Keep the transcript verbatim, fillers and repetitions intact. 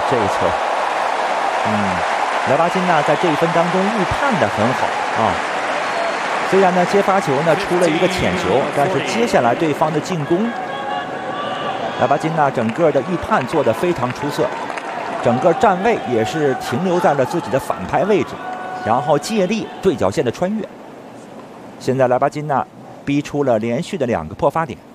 这一球，嗯，莱巴金纳在这一分当中预判的很好啊。虽然呢接发球呢出了一个浅球，但是接下来对方的进攻，莱巴金纳整个的预判做得非常出色，整个站位也是停留在了自己的反拍位置，然后借力对角线的穿越。现在莱巴金纳逼出了连续的两个破发点。